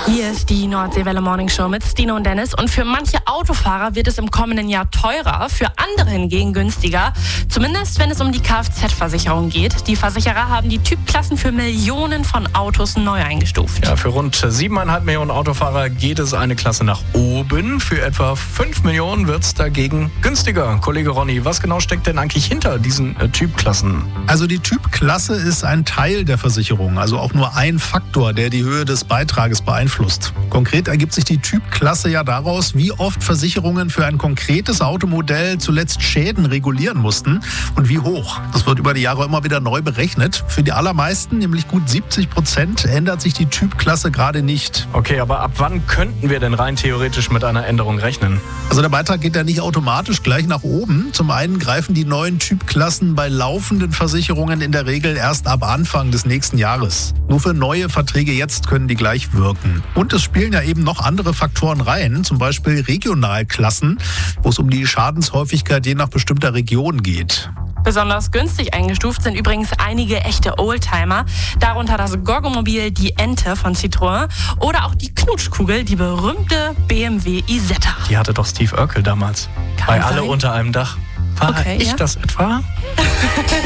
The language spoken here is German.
Hier ist die Nordseewelle Morning Show mit Stino und Dennis. Und für manche Autofahrer wird es im kommenden Jahr teurer, für andere hingegen günstiger. Zumindest, wenn es um die Kfz-Versicherung geht. Die Versicherer haben die Typklassen für Millionen von Autos neu eingestuft. Ja, für rund 7,5 Millionen Autofahrer geht es eine Klasse nach oben. Für etwa 5 Millionen wird es dagegen günstiger. Kollege Ronny, was genau steckt denn eigentlich hinter diesen Typklassen? Also die Typklasse ist ein Teil der Versicherung, also auch nur ein Faktor, der die Höhe des Beitrages beeinflusst. Konkret ergibt sich die Typklasse ja daraus, wie oft Versicherungen für ein konkretes Automodell zuletzt Schäden regulieren mussten und wie hoch. Das wird über die Jahre immer wieder neu berechnet. Für die allermeisten, nämlich gut 70%, ändert sich die Typklasse gerade nicht. Okay, aber ab wann könnten wir denn rein theoretisch mit einer Änderung rechnen? Also der Beitrag geht ja nicht automatisch gleich nach oben. Zum einen greifen die neuen Typklassen bei laufenden Versicherungen in der Regel erst ab Anfang des nächsten Jahres. Nur für neue Verträge jetzt können die gleich wirken. Und es spielen ja eben noch andere Faktoren rein, zum Beispiel Regionalklassen, wo es um die Schadenshäufigkeit je nach bestimmter Region geht. Besonders günstig eingestuft sind übrigens einige echte Oldtimer, darunter das Goggomobil, die Ente von Citroën oder auch die Knutschkugel, die berühmte BMW Isetta. Die hatte doch Steve Urkel damals. Kann bei sein. Alle unter einem Dach. War Okay, ich ja. das etwa?